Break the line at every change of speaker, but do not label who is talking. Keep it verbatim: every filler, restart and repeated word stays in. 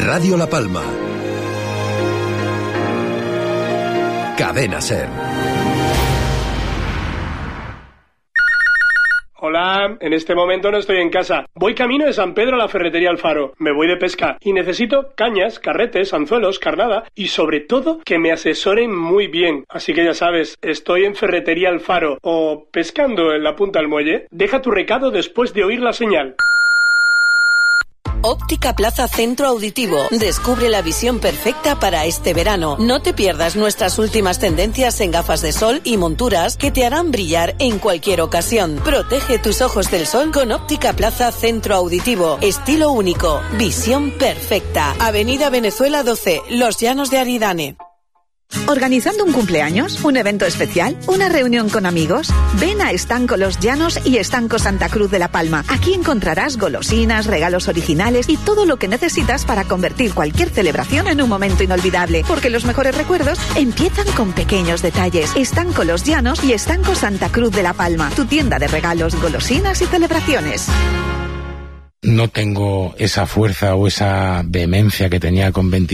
Radio La Palma. Cadena SER.
Hola, en este momento no estoy en casa. Voy camino de San Pedro a la ferretería Alfaro. Me voy de pesca y necesito cañas, carretes, anzuelos, carnada y sobre todo que me asesoren muy bien. Así que ya sabes, estoy en ferretería Alfaro o pescando en la punta del muelle. Deja tu recado después de oír la señal.
Óptica Plaza Centro Auditivo. Descubre la visión perfecta para este verano. No te pierdas nuestras últimas tendencias en gafas de sol y monturas que te harán brillar en cualquier ocasión. Protege tus ojos del sol con Óptica Plaza Centro Auditivo. Estilo único. Visión perfecta. Avenida Venezuela doce, Los Llanos de Aridane.
¿Organizando un cumpleaños? ¿Un evento especial? ¿Una reunión con amigos? Ven a Estanco Los Llanos y Estanco Santa Cruz de la Palma. Aquí encontrarás golosinas, regalos originales y todo lo que necesitas para convertir cualquier celebración en un momento inolvidable. Porque los mejores recuerdos empiezan con pequeños detalles. Estanco Los Llanos y Estanco Santa Cruz de la Palma. Tu tienda de regalos, golosinas y celebraciones.
No tengo esa fuerza o esa vehemencia que tenía con veinte